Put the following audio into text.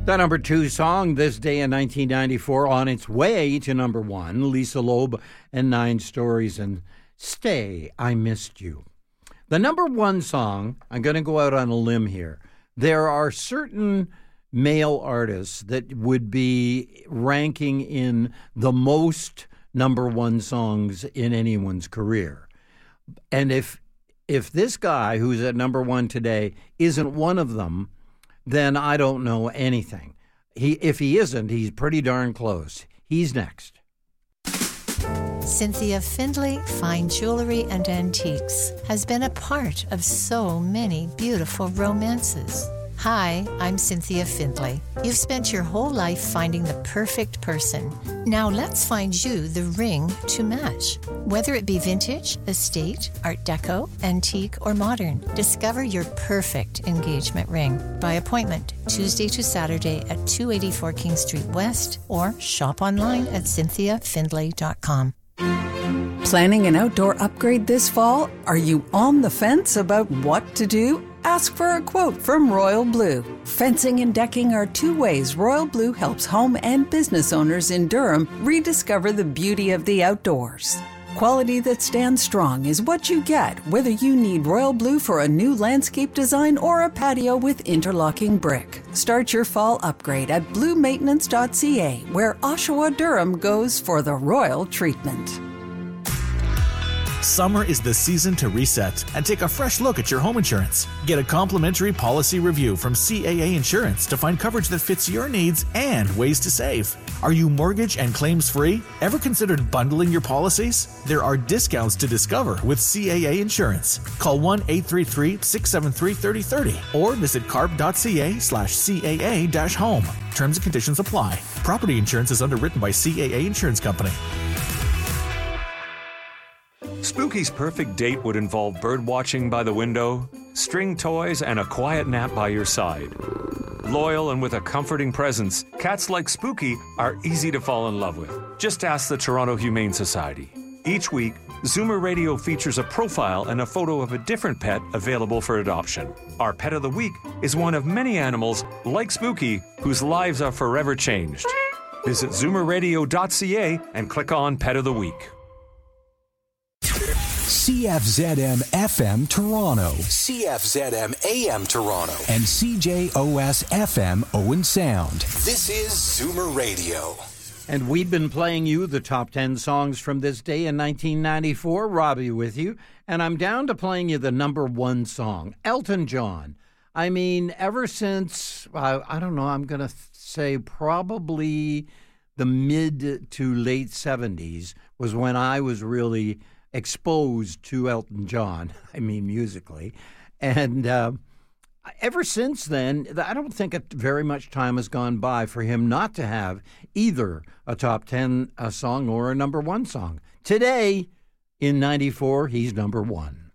The number 2 song this day in 1994, on its way to number 1, Lisa Loeb and 9 Stories and Stay, I Missed You. The number 1 song, I'm going to go out on a limb here. There are certain male artists that would be ranking in the most number 1 songs in anyone's career. And if this guy who's at number 1 today isn't one of them, then I don't know anything. If he isn't, he's pretty darn close. He's next. Cynthia Findlay Fine Jewelry and Antiques has been a part of so many beautiful romances. Hi, I'm Cynthia Findlay. You've spent your whole life finding the perfect person. Now let's find you the ring to match. Whether it be vintage, estate, art deco, antique, or modern, discover your perfect engagement ring by appointment Tuesday to Saturday at 284 King Street West or shop online at cynthiafindlay.com. Planning an outdoor upgrade this fall? Are you on the fence about what to do? Ask for a quote from Royal Blue. Fencing and decking are 2 ways Royal Blue helps home and business owners in Durham rediscover the beauty of the outdoors. Quality that stands strong is what you get, whether you need Royal Blue for a new landscape design or a patio with interlocking brick. Start your fall upgrade at bluemaintenance.ca, where Oshawa Durham goes for the royal treatment. Summer is the season to reset and take a fresh look at your home insurance. Get a complimentary policy review from CAA Insurance to find coverage that fits your needs and ways to save. Are you mortgage and claims free? Ever considered bundling your policies? There are discounts to discover with CAA Insurance. Call 1-833-673-3030 or visit carp.ca/CAA-home. Terms and conditions apply. Property insurance is underwritten by CAA Insurance Company. Spooky's perfect date would involve bird watching by the window, string toys, and a quiet nap by your side. Loyal and with a comforting presence, cats like Spooky are easy to fall in love with. Just ask the Toronto Humane Society. Each week, Zoomer Radio features a profile and a photo of a different pet available for adoption. Our Pet of the Week is one of many animals, like Spooky, whose lives are forever changed. Visit zoomerradio.ca and click on Pet of the Week. CFZM FM Toronto, CFZM AM Toronto, and CJOS FM Owen Sound. This is Zoomer Radio. And we've been playing you the top 10 songs from this day in 1994. Robbie with you. And I'm down to playing you the number 1 song, Elton John. I mean, ever since, I don't know, I'm going to say probably the mid to late 70s was when I was really exposed to Elton John, I mean musically. And ever since then, I don't think very much time has gone by for him not to have either a top 10 song or a number 1 song. Today, in 94, he's number 1.